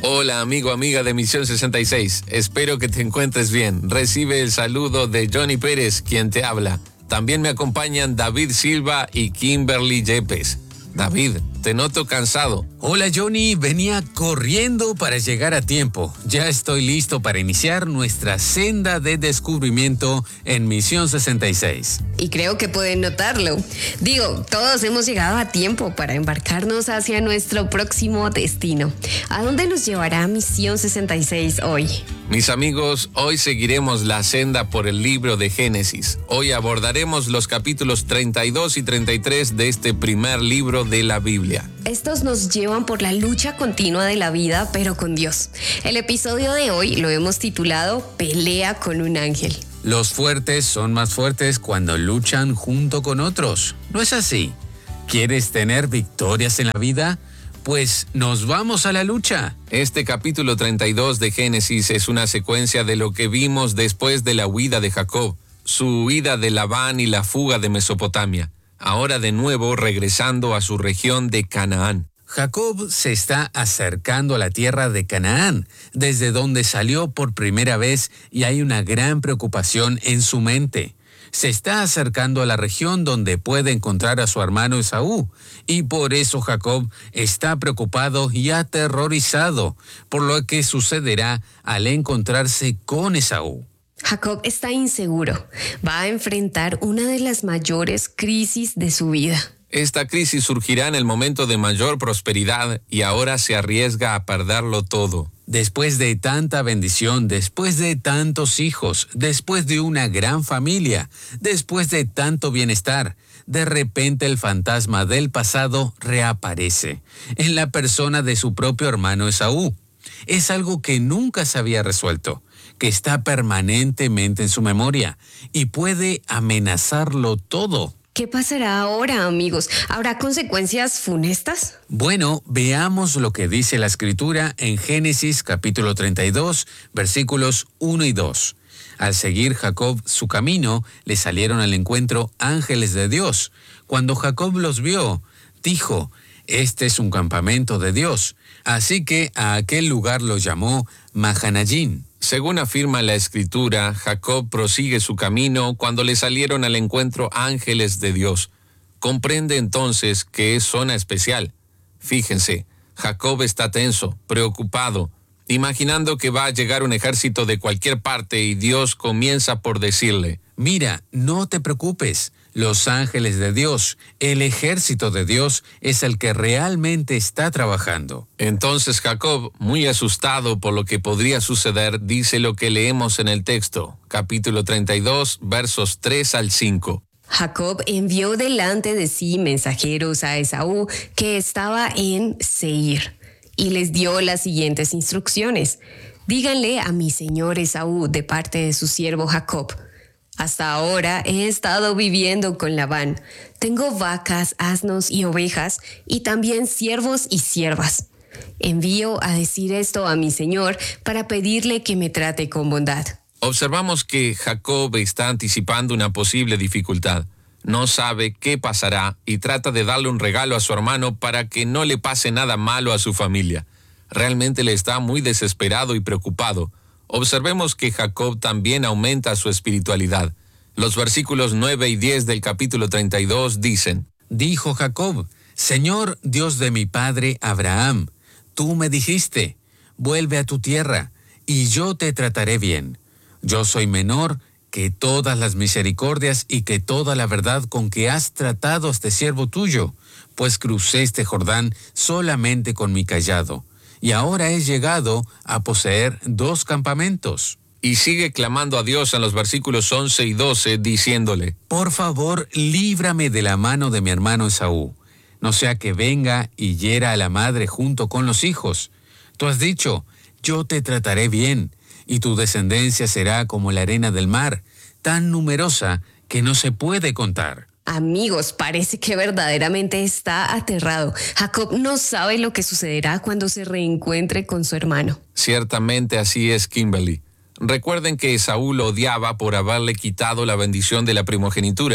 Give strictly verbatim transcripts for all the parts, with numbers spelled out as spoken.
Hola amigo, amiga de Misión sesenta y seis. Espero que te encuentres bien. Recibe el saludo de Johnny Pérez, quien te habla. También me acompañan David Silva y Kimberly Yepes. David, te noto cansado. Hola Johnny, venía corriendo para llegar a tiempo. Ya estoy listo para iniciar nuestra senda de descubrimiento en Misión sesenta y seis. Y creo que pueden notarlo. Digo, todos hemos llegado a tiempo para embarcarnos hacia nuestro próximo destino. ¿A dónde nos llevará Misión sesenta y seis hoy? Mis amigos, hoy seguiremos la senda por el libro de Génesis. Hoy abordaremos los capítulos treinta y dos y treinta y tres de este primer libro de la Biblia. Estos nos llevan por la lucha continua de la vida, pero con Dios. El episodio de hoy lo hemos titulado Pelea con un ángel. Los fuertes son más fuertes cuando luchan junto con otros. ¿No es así? ¿Quieres tener victorias en la vida? Pues nos vamos a la lucha. Este capítulo treinta y dos de Génesis es una secuencia de lo que vimos después de la huida de Jacob, su huida de Labán y la fuga de Mesopotamia. Ahora de nuevo regresando a su región de Canaán. Jacob se está acercando a la tierra de Canaán, desde donde salió por primera vez, y hay una gran preocupación en su mente. Se está acercando a la región donde puede encontrar a su hermano Esaú, y por eso Jacob está preocupado y aterrorizado por lo que sucederá al encontrarse con Esaú. Jacob está inseguro. Va a enfrentar una de las mayores crisis de su vida. Esta crisis surgirá en el momento de mayor prosperidad y ahora se arriesga a perderlo todo. Después de tanta bendición, después de tantos hijos, después de una gran familia, después de tanto bienestar, de repente el fantasma del pasado reaparece en la persona de su propio hermano Esaú. Es algo que nunca se había resuelto, que está permanentemente en su memoria y puede amenazarlo todo. ¿Qué pasará ahora, amigos? ¿Habrá consecuencias funestas? Bueno, veamos lo que dice la Escritura en Génesis capítulo treinta y dos, versículos uno y dos. Al seguir Jacob su camino, le salieron al encuentro ángeles de Dios. Cuando Jacob los vio, dijo: «Este es un campamento de Dios». Así que a aquel lugar lo llamó Mahanayín. Según afirma la Escritura, Jacob prosigue su camino cuando le salieron al encuentro ángeles de Dios. Comprende entonces que es zona especial. Fíjense, Jacob está tenso, preocupado, imaginando que va a llegar un ejército de cualquier parte y Dios comienza por decirle: «Mira, no te preocupes. Los ángeles de Dios, el ejército de Dios, es el que realmente está trabajando». Entonces Jacob, muy asustado por lo que podría suceder, dice lo que leemos en el texto, capítulo treinta y dos, versos tres al cinco. Jacob envió delante de sí mensajeros a Esaú, que estaba en Seir, y les dio las siguientes instrucciones. «Díganle a mi señor Esaú de parte de su siervo Jacob: hasta ahora he estado viviendo con Labán. Tengo vacas, asnos y ovejas, y también siervos y siervas. Envío a decir esto a mi señor para pedirle que me trate con bondad». Observamos que Jacob está anticipando una posible dificultad. No sabe qué pasará y trata de darle un regalo a su hermano para que no le pase nada malo a su familia. Realmente le está muy desesperado y preocupado. Observemos que Jacob también aumenta su espiritualidad. Los versículos nueve y diez del capítulo treinta y dos dicen: «Dijo Jacob: Señor Dios de mi padre Abraham, tú me dijiste: vuelve a tu tierra, y yo te trataré bien. Yo soy menor que todas las misericordias y que toda la verdad con que has tratado a este siervo tuyo, pues crucé este Jordán solamente con mi cayado. Y ahora he llegado a poseer dos campamentos». Y sigue clamando a Dios en los versículos once y doce, diciéndole: «Por favor, líbrame de la mano de mi hermano Esaú, no sea que venga y hiera a la madre junto con los hijos. Tú has dicho: yo te trataré bien, y tu descendencia será como la arena del mar, tan numerosa que no se puede contar». Amigos, parece que verdaderamente está aterrado. Jacob no sabe lo que sucederá cuando se reencuentre con su hermano. Ciertamente así es, Kimberly. Recuerden que Esaú lo odiaba por haberle quitado la bendición de la primogenitura.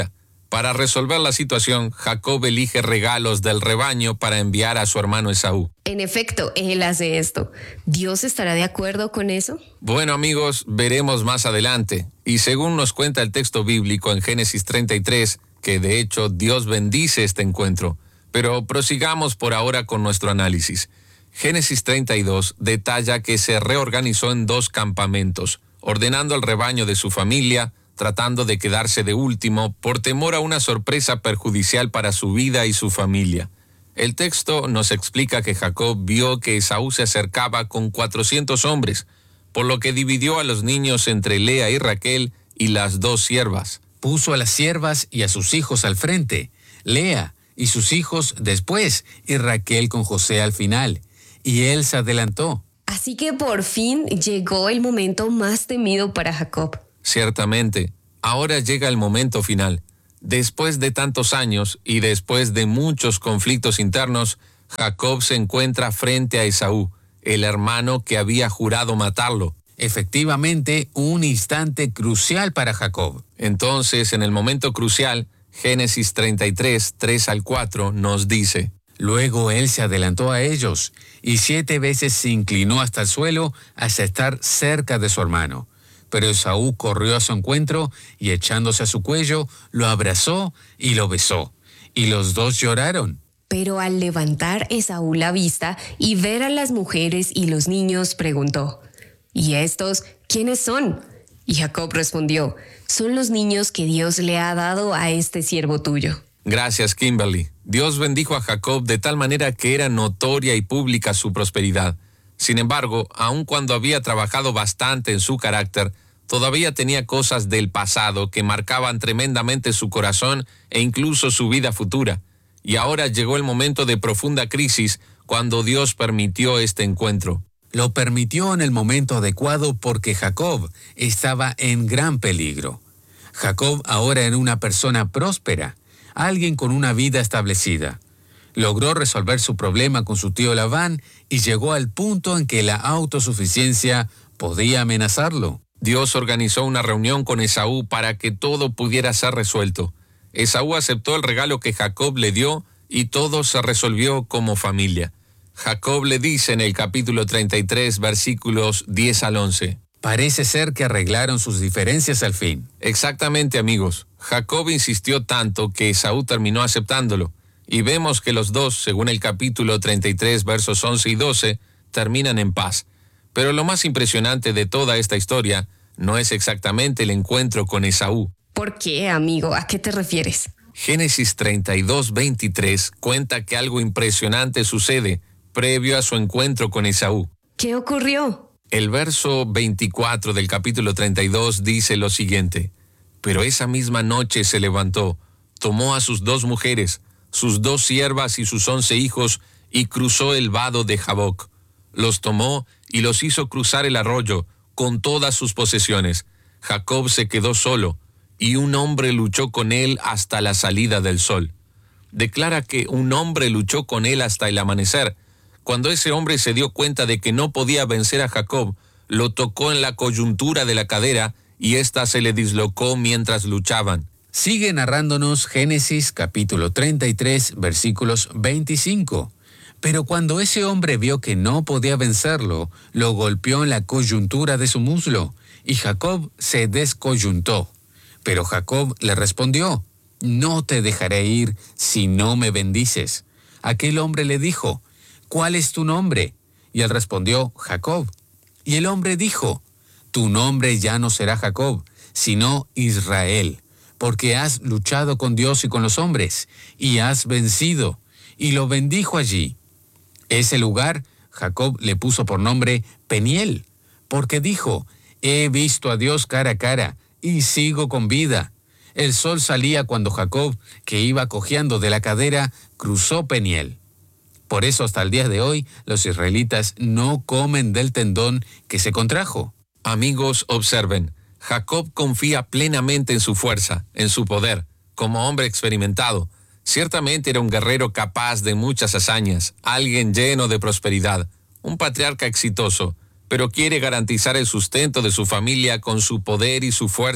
Para resolver la situación, Jacob elige regalos del rebaño para enviar a su hermano Esaú. En efecto, él hace esto. ¿Dios estará de acuerdo con eso? Bueno, amigos, veremos más adelante. Y según nos cuenta el texto bíblico en Génesis treinta y tres, que de hecho Dios bendice este encuentro. Pero prosigamos por ahora con nuestro análisis. Génesis treinta y dos detalla que se reorganizó en dos campamentos, ordenando al rebaño de su familia, tratando de quedarse de último por temor a una sorpresa perjudicial para su vida y su familia. El texto nos explica que Jacob vio que Esaú se acercaba con cuatrocientos hombres, por lo que dividió a los niños entre Lea y Raquel y las dos siervas. Puso a las siervas y a sus hijos al frente, Lea y sus hijos después, y Raquel con José al final. Y él se adelantó. Así que por fin llegó el momento más temido para Jacob. Ciertamente, ahora llega el momento final. Después de tantos años y después de muchos conflictos internos, Jacob se encuentra frente a Esaú, el hermano que había jurado matarlo. Efectivamente, un instante crucial para Jacob. Entonces, en el momento crucial, Génesis treinta y tres, tres al cuatro, nos dice: Luego él se adelantó a ellos, y siete veces se inclinó hasta el suelo hasta estar cerca de su hermano. Pero Esaú corrió a su encuentro y echándose a su cuello, lo abrazó y lo besó. Y los dos lloraron. Pero al levantar Esaú la vista y ver a las mujeres y los niños, preguntó: ¿Y estos quiénes son? Y Jacob respondió: son los niños que Dios le ha dado a este siervo tuyo. Gracias, Kimberly. Dios bendijo a Jacob de tal manera que era notoria y pública su prosperidad. Sin embargo, aun cuando había trabajado bastante en su carácter, todavía tenía cosas del pasado que marcaban tremendamente su corazón e incluso su vida futura. Y ahora llegó el momento de profunda crisis cuando Dios permitió este encuentro. Lo permitió en el momento adecuado porque Jacob estaba en gran peligro. Jacob ahora era una persona próspera, alguien con una vida establecida. Logró resolver su problema con su tío Labán y llegó al punto en que la autosuficiencia podía amenazarlo. Dios organizó una reunión con Esaú para que todo pudiera ser resuelto. Esaú aceptó el regalo que Jacob le dio y todo se resolvió como familia. Jacob le dice en el capítulo treinta y tres, versículos diez al once. Parece ser que arreglaron sus diferencias al fin. Exactamente, amigos. Jacob insistió tanto que Esaú terminó aceptándolo. Y vemos que los dos, según el capítulo treinta y tres, versos once y doce, terminan en paz. Pero lo más impresionante de toda esta historia no es exactamente el encuentro con Esaú. ¿Por qué, amigo? ¿A qué te refieres? Génesis treinta y dos, veintitrés cuenta que algo impresionante sucede previo a su encuentro con Esaú. ¿Qué ocurrió? El verso veinticuatro del capítulo treinta y dos dice lo siguiente: Pero esa misma noche se levantó, tomó a sus dos mujeres, sus dos siervas y sus once hijos, y cruzó el vado de Jaboc. Los tomó y los hizo cruzar el arroyo, con todas sus posesiones. Jacob se quedó solo, y un hombre luchó con él hasta la salida del sol. Declara que un hombre luchó con él hasta el amanecer. Cuando ese hombre se dio cuenta de que no podía vencer a Jacob, lo tocó en la coyuntura de la cadera, y ésta se le dislocó mientras luchaban. Sigue narrándonos Génesis capítulo treinta y tres, versículos veinticinco. Pero cuando ese hombre vio que no podía vencerlo, lo golpeó en la coyuntura de su muslo, y Jacob se descoyuntó. Pero Jacob le respondió: no te dejaré ir si no me bendices. Aquel hombre le dijo: ¿cuál es tu nombre? Y él respondió: Jacob. Y el hombre dijo: tu nombre ya no será Jacob, sino Israel, porque has luchado con Dios y con los hombres, y has vencido. Y lo bendijo allí. Ese lugar Jacob le puso por nombre Peniel, porque dijo: he visto a Dios cara a cara, y sigo con vida. El sol salía cuando Jacob, que iba cojeando de la cadera, cruzó Peniel. Por eso hasta el día de hoy los israelitas no comen del tendón que se contrajo. Amigos, observen. Jacob confía plenamente en su fuerza, en su poder, como hombre experimentado. Ciertamente era un guerrero capaz de muchas hazañas, alguien lleno de prosperidad, un patriarca exitoso, pero quiere garantizar el sustento de su familia con su poder y su fuerza.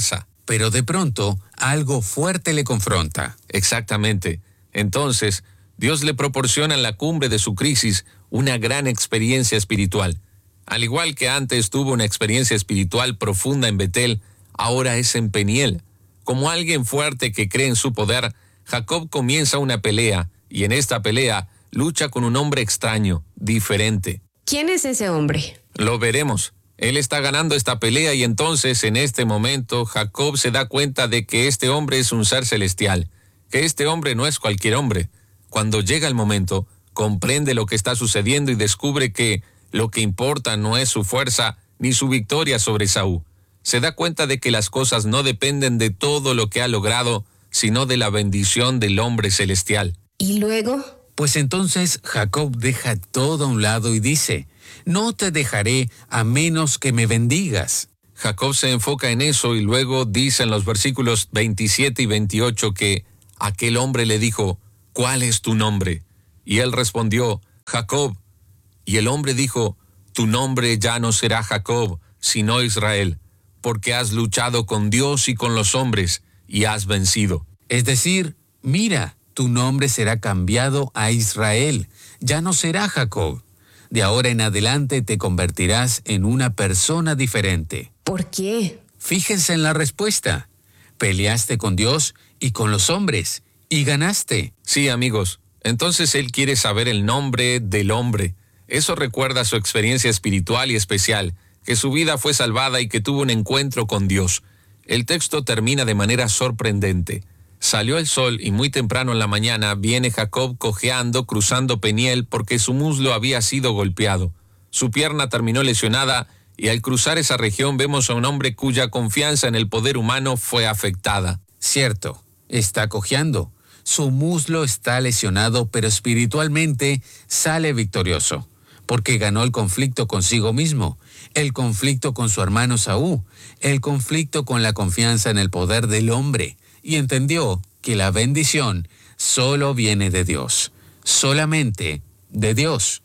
pero de pronto algo fuerte le confronta. Exactamente. Entonces, Dios le proporciona en la cumbre de su crisis una gran experiencia espiritual. Al igual que antes tuvo una experiencia espiritual profunda en Betel, ahora es en Peniel. Como alguien fuerte que cree en su poder, Jacob comienza una pelea, y en esta pelea lucha con un hombre extraño, diferente. ¿Quién es ese hombre? Lo veremos. Él está ganando esta pelea y entonces en este momento Jacob se da cuenta de que este hombre es un ser celestial, que este hombre no es cualquier hombre. Cuando llega el momento, comprende lo que está sucediendo y descubre que lo que importa no es su fuerza ni su victoria sobre Esaú. Se da cuenta de que las cosas no dependen de todo lo que ha logrado, sino de la bendición del hombre celestial. ¿Y luego? Pues entonces Jacob deja todo a un lado y dice, no te dejaré a menos que me bendigas. Jacob se enfoca en eso y luego dice en los versículos veintisiete y veintiocho que aquel hombre le dijo, ¿cuál es tu nombre? Y él respondió, Jacob. Y el hombre dijo, tu nombre ya no será Jacob, sino Israel, porque has luchado con Dios y con los hombres, y has vencido. Es decir, mira, tu nombre será cambiado a Israel, ya no será Jacob. De ahora en adelante te convertirás en una persona diferente. ¿Por qué? Fíjense en la respuesta. Peleaste con Dios y con los hombres, y ganaste. Sí, amigos. Entonces él quiere saber el nombre del hombre. Eso recuerda su experiencia espiritual y especial, que su vida fue salvada y que tuvo un encuentro con Dios. El texto termina de manera sorprendente. Salió el sol y muy temprano en la mañana viene Jacob cojeando, cruzando Peniel porque su muslo había sido golpeado. Su pierna terminó lesionada y al cruzar esa región vemos a un hombre cuya confianza en el poder humano fue afectada. Cierto, está cojeando. Su muslo está lesionado, pero espiritualmente sale victorioso, porque ganó el conflicto consigo mismo, el conflicto con su hermano Esaú, el conflicto con la confianza en el poder del hombre, y entendió que la bendición solo viene de Dios, solamente de Dios.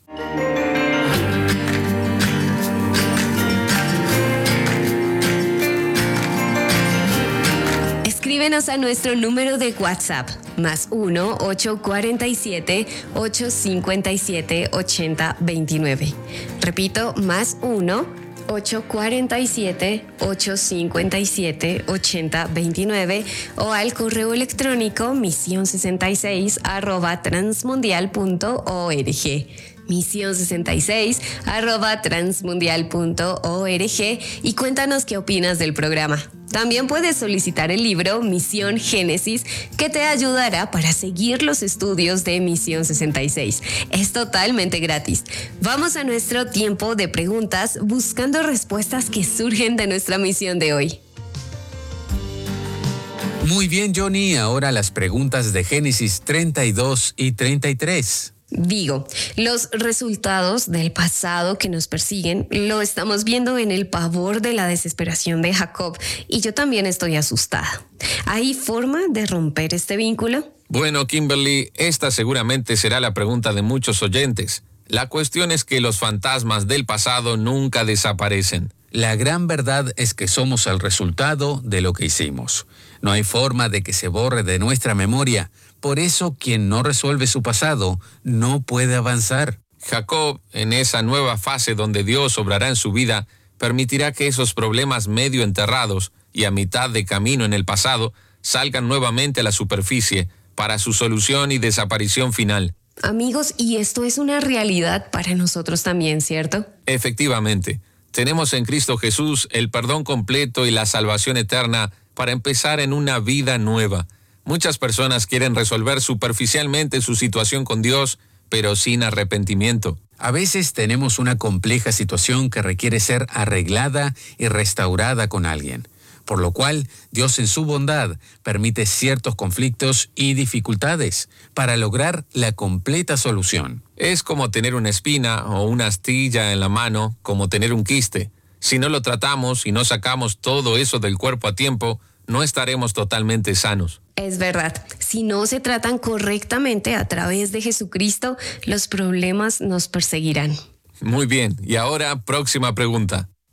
Escríbenos a nuestro número de WhatsApp, más uno ocho cuatro siete, ocho cinco siete, ocho cero dos nueve. Repito, más uno ocho cuatro siete, ocho cinco siete, ocho cero dos nueve o al correo electrónico misión sesenta y seis arroba transmundial punto org. misión sesenta y seis arroba transmundial punto org y cuéntanos qué opinas del programa. También puedes solicitar el libro Misión Génesis, que te ayudará para seguir los estudios de Misión sesenta y seis. Es totalmente gratis. Vamos a nuestro tiempo de preguntas buscando respuestas que surgen de nuestra misión de hoy. Muy bien, Johnny. Ahora las preguntas de Génesis treinta y dos y treinta y tres. Digo, los resultados del pasado que nos persiguen lo estamos viendo en el pavor de la desesperación de Jacob y yo también estoy asustada. ¿Hay forma de romper este vínculo? Bueno, Kimberly, esta seguramente será la pregunta de muchos oyentes. La cuestión es que los fantasmas del pasado nunca desaparecen. La gran verdad es que somos el resultado de lo que hicimos. No hay forma de que se borre de nuestra memoria. Por eso, quien no resuelve su pasado no puede avanzar. Jacob, en esa nueva fase donde Dios obrará en su vida, permitirá que esos problemas medio enterrados y a mitad de camino en el pasado salgan nuevamente a la superficie para su solución y desaparición final. Amigos, y esto es una realidad para nosotros también, ¿cierto? Efectivamente. Tenemos en Cristo Jesús el perdón completo y la salvación eterna para empezar en una vida nueva. Muchas personas quieren resolver superficialmente su situación con Dios, pero sin arrepentimiento. A veces tenemos una compleja situación que requiere ser arreglada y restaurada con alguien, por lo cual Dios en su bondad permite ciertos conflictos y dificultades para lograr la completa solución. Es como tener una espina o una astilla en la mano, como tener un quiste. Si no lo tratamos y no sacamos todo eso del cuerpo a tiempo, no estaremos totalmente sanos. Es verdad, si no se tratan correctamente a través de Jesucristo, los problemas nos perseguirán. Muy bien, y ahora próxima pregunta.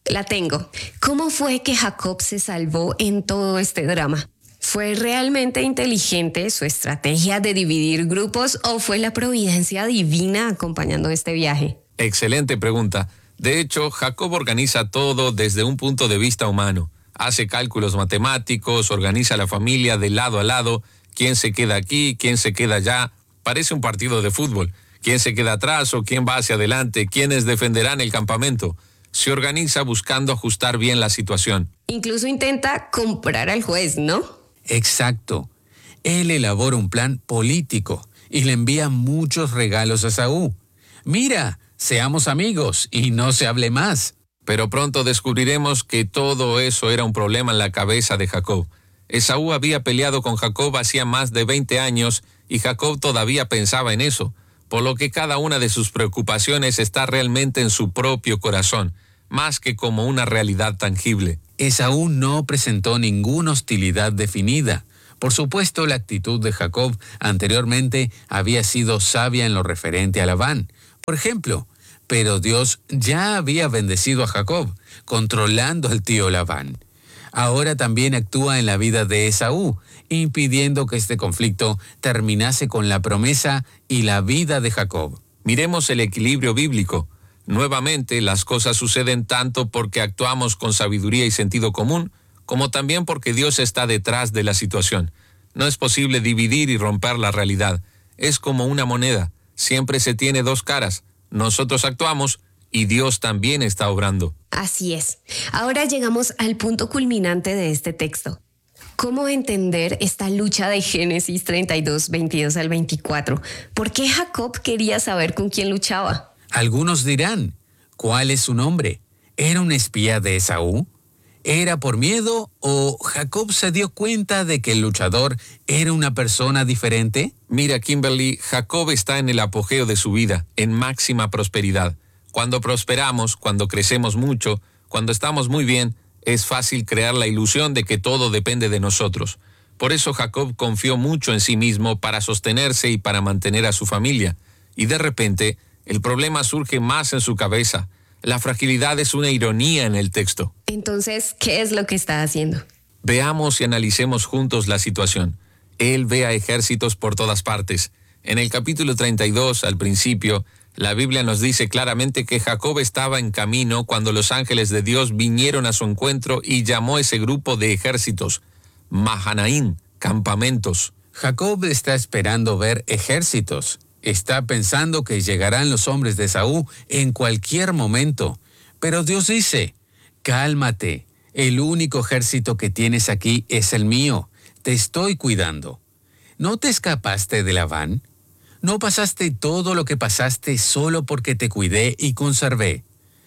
La tengo. ¿Cómo fue que Jacob se salvó en todo este drama? ¿Fue realmente inteligente su estrategia de dividir grupos o fue la providencia divina acompañando este viaje? Excelente pregunta. De hecho, Jacob organiza todo desde un punto de vista humano. Hace cálculos matemáticos, organiza la familia de lado a lado, quién se queda aquí, quién se queda allá. Parece un partido de fútbol. ¿Quién se queda atrás o quién va hacia adelante? ¿Quiénes defenderán el campamento? Se organiza buscando ajustar bien la situación. Incluso intenta comprar al juez, ¿no? Exacto. Él elabora un plan político y le envía muchos regalos a Esaú. Mira, seamos amigos y no se hable más. Pero pronto descubriremos que todo eso era un problema en la cabeza de Jacob. Esaú había peleado con Jacob hacía más de veinte años y Jacob todavía pensaba en eso, por lo que cada una de sus preocupaciones está realmente en su propio corazón, más que como una realidad tangible. Esaú no presentó ninguna hostilidad definida. Por supuesto, la actitud de Jacob anteriormente había sido sabia en lo referente a Labán. Por ejemplo, pero Dios ya había bendecido a Jacob, controlando al tío Labán. Ahora también actúa en la vida de Esaú, impidiendo que este conflicto terminase con la promesa y la vida de Jacob. Miremos el equilibrio bíblico. Nuevamente, las cosas suceden tanto porque actuamos con sabiduría y sentido común, como también porque Dios está detrás de la situación. No es posible dividir y romper la realidad. Es como una moneda. Siempre se tiene dos caras. Nosotros actuamos y Dios también está obrando. Así es. Ahora llegamos al punto culminante de este texto. ¿Cómo entender esta lucha de Génesis treinta y dos, veintidós al veinticuatro? ¿Por qué Jacob quería saber con quién luchaba? Algunos dirán, ¿cuál es su nombre? ¿Era un espía de Esaú? ¿Era por miedo o Jacob se dio cuenta de que el luchador era una persona diferente? Mira, Kimberly, Jacob está en el apogeo de su vida, en máxima prosperidad. Cuando prosperamos, cuando crecemos mucho, cuando estamos muy bien, es fácil crear la ilusión de que todo depende de nosotros. Por eso Jacob confió mucho en sí mismo para sostenerse y para mantener a su familia. Y de repente, el problema surge más en su cabeza. La fragilidad es una ironía en el texto. Entonces, ¿qué es lo que está haciendo? Veamos y analicemos juntos la situación. Él ve a ejércitos por todas partes. En el capítulo treinta y dos, al principio, la Biblia nos dice claramente que Jacob estaba en camino cuando los ángeles de Dios vinieron a su encuentro y llamó a ese grupo de ejércitos Mahanaín, campamentos. Jacob está esperando ver ejércitos. Está pensando que llegarán los hombres de Esaú en cualquier momento. Pero Dios dice, cálmate, el único ejército que tienes aquí es el mío. Te estoy cuidando. ¿No te escapaste de Labán? ¿No pasaste todo lo que pasaste solo porque te cuidé y conservé?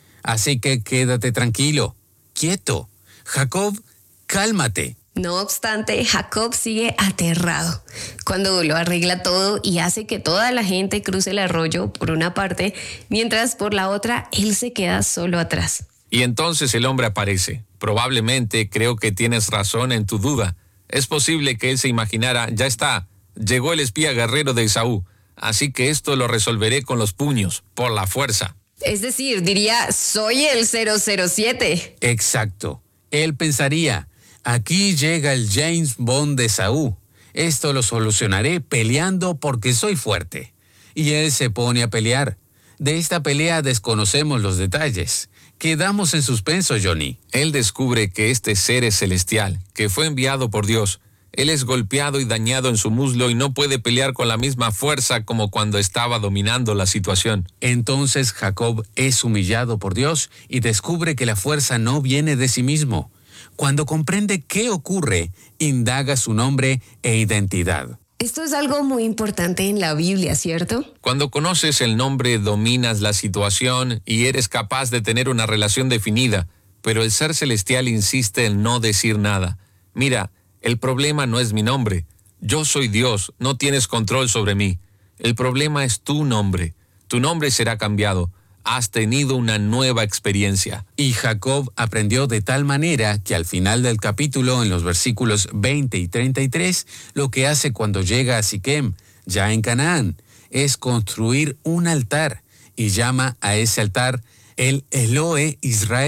Así que quédate tranquilo, quieto. Jacob, cálmate. No obstante, Jacob sigue aterrado. Cuando lo arregla todo y hace que toda la gente cruce el arroyo por una parte, mientras por la otra él se queda solo atrás. Y entonces el hombre aparece. Probablemente creo que tienes razón en tu duda. Es posible que él se imaginara, ya está, llegó el espía guerrero de Esaú, así que esto lo resolveré con los puños, por la fuerza. Es decir, diría, soy el cero cero siete. Exacto. Él pensaría, aquí llega el James Bond de Esaú. Esto lo solucionaré peleando porque soy fuerte. Y él se pone a pelear. De esta pelea desconocemos los detalles. Quedamos en suspenso, Johnny. Él descubre que este ser es celestial, que fue enviado por Dios. Él es golpeado y dañado en su muslo y no puede pelear con la misma fuerza como cuando estaba dominando la situación. Entonces Jacob es humillado por Dios y descubre que la fuerza no viene de sí mismo. Cuando comprende qué ocurre, indaga su nombre e identidad. Esto es algo muy importante en la Biblia, ¿cierto? Cuando conoces el nombre, dominas la situación y eres capaz de tener una relación definida, pero el ser celestial insiste en no decir nada. Mira, el problema no es mi nombre. Yo soy Dios, no tienes control sobre mí. El problema es tu nombre. Tu nombre será cambiado. Has tenido una nueva experiencia. Y Jacob aprendió de tal manera que al final del capítulo, en los versículos veinte y treinta y tres, lo que hace cuando llega a Siquem, ya en Canaán, es construir un altar y llama a ese altar el Elohe Israel,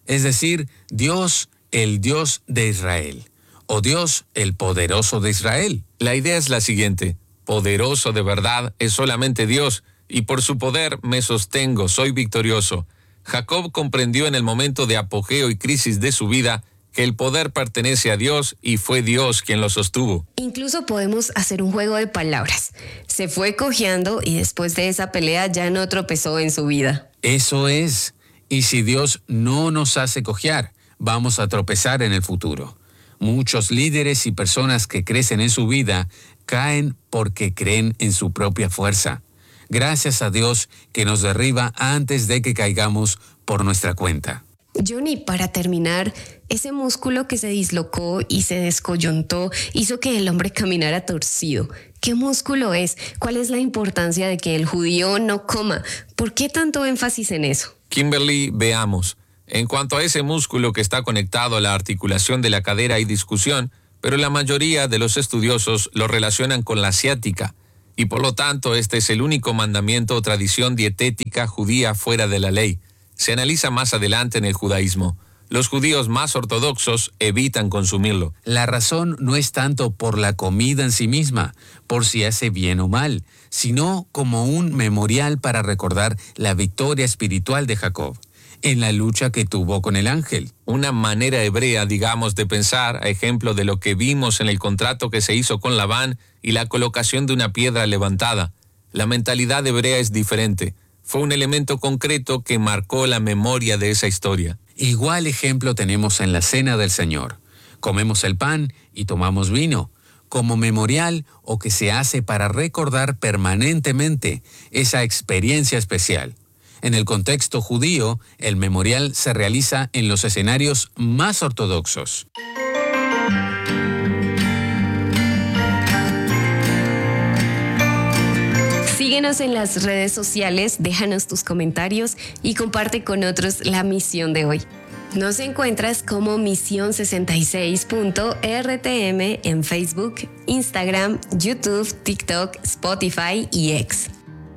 es decir, Dios, el Dios de Israel, o Dios, el poderoso de Israel. La idea es la siguiente: poderoso de verdad es solamente Dios, y por su poder me sostengo, soy victorioso. Jacob comprendió en el momento de apogeo y crisis de su vida que el poder pertenece a Dios y fue Dios quien lo sostuvo. Incluso podemos hacer un juego de palabras. Se fue cojeando y después de esa pelea ya no tropezó en su vida. Eso es. Y si Dios no nos hace cojear, vamos a tropezar en el futuro. Muchos líderes y personas que crecen en su vida caen porque creen en su propia fuerza. Gracias a Dios que nos derriba antes de que caigamos por nuestra cuenta. Johnny, para terminar, ese músculo que se dislocó y se descoyuntó hizo que el hombre caminara torcido. ¿Qué músculo es? ¿Cuál es la importancia de que el judío no coma? ¿Por qué tanto énfasis en eso? Kimberly, veamos. En cuanto a ese músculo que está conectado a la articulación de la cadera hay discusión, pero la mayoría de los estudiosos lo relacionan con la ciática. Y por lo tanto, este es el único mandamiento o tradición dietética judía fuera de la ley. Se analiza más adelante en el judaísmo. Los judíos más ortodoxos evitan consumirlo. La razón no es tanto por la comida en sí misma, por si hace bien o mal, sino como un memorial para recordar la victoria espiritual de Jacob en la lucha que tuvo con el ángel. Una manera hebrea, digamos, de pensar, a ejemplo de lo que vimos en el contrato que se hizo con Labán y la colocación de una piedra levantada. La mentalidad hebrea es diferente. Fue un elemento concreto que marcó la memoria de esa historia. Igual ejemplo tenemos en la cena del Señor. Comemos el pan y tomamos vino, como memorial o que se hace para recordar permanentemente esa experiencia especial. En el contexto judío, el memorial se realiza en los escenarios más ortodoxos. Síguenos en las redes sociales, déjanos tus comentarios y comparte con otros la misión de hoy. Nos encuentras como misión sesenta y seis punto R T M en Facebook, Instagram, YouTube, TikTok, Spotify y X.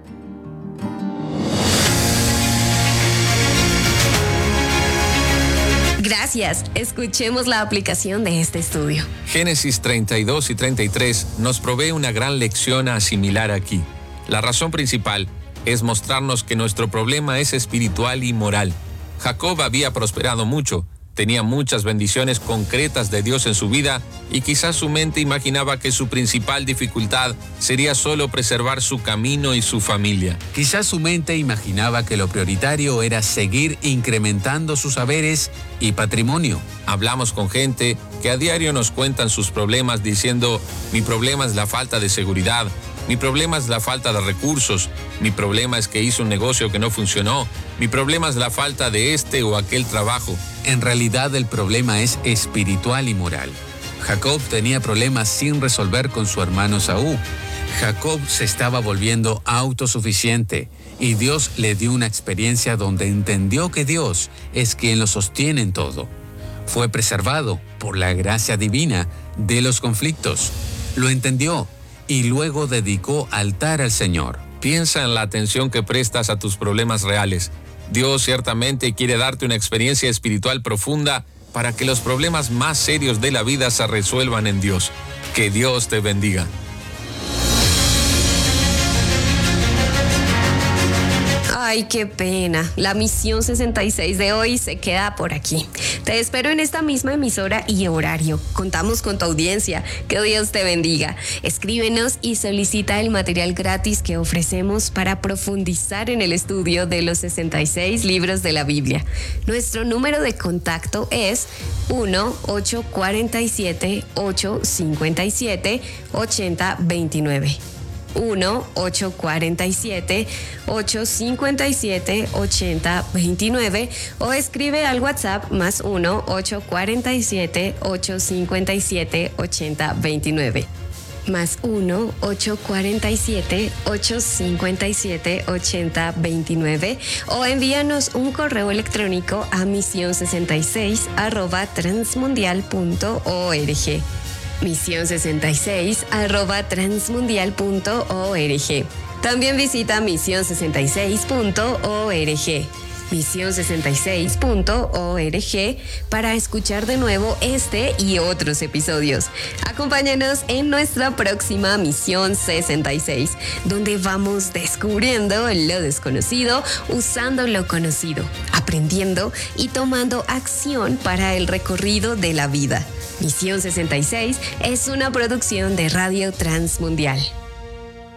Gracias. Escuchemos la aplicación de este estudio. Génesis treinta y dos y treinta y tres nos provee una gran lección a asimilar aquí. La razón principal es mostrarnos que nuestro problema es espiritual y moral. Jacob había prosperado mucho, tenía muchas bendiciones concretas de Dios en su vida y quizás su mente imaginaba que su principal dificultad sería solo preservar su camino y su familia. Quizás su mente imaginaba que lo prioritario era seguir incrementando sus saberes y patrimonio. Hablamos con gente que a diario nos cuentan sus problemas diciendo: mi problema es la falta de seguridad, mi problema es la falta de recursos, mi problema es que hice un negocio que no funcionó, mi problema es la falta de este o aquel trabajo. En realidad el problema es espiritual y moral. Jacob tenía problemas sin resolver con su hermano Esaú. Jacob se estaba volviendo autosuficiente y Dios le dio una experiencia donde entendió que Dios es quien lo sostiene en todo. Fue preservado por la gracia divina de los conflictos. Lo entendió y luego dedicó altar al Señor. Piensa en la atención que prestas a tus problemas reales. Dios ciertamente quiere darte una experiencia espiritual profunda para que los problemas más serios de la vida se resuelvan en Dios. Que Dios te bendiga. Ay, qué pena. La misión sesenta y seis de hoy se queda por aquí. Te espero en esta misma emisora y horario. Contamos con tu audiencia. Que Dios te bendiga. Escríbenos y solicita el material gratis que ofrecemos para profundizar en el estudio de los sesenta y seis libros de la Biblia. Nuestro número de contacto es uno ocho cuatro siete, ocho cinco siete, ocho cero dos nueve. uno ocho cuatro siete, ocho cinco siete, ocho cero dos nueve o escribe al WhatsApp más uno ocho cuatro siete, ocho cinco siete, ocho cero dos nueve. Más uno ocho cuatro siete, ocho cinco siete, ocho cero dos nueve o envíanos un correo electrónico a misión sesenta y seis arroba transmundial punto org. misión sesenta y seis arroba transmundial punto org. También visita misión sesenta y seis punto org. misión sesenta y seis punto org, para escuchar de nuevo este y otros episodios. Acompáñanos en nuestra próxima Misión sesenta y seis, donde vamos descubriendo lo desconocido, usando lo conocido, aprendiendo y tomando acción para el recorrido de la vida. Misión sesenta y seis es una producción de Radio Transmundial.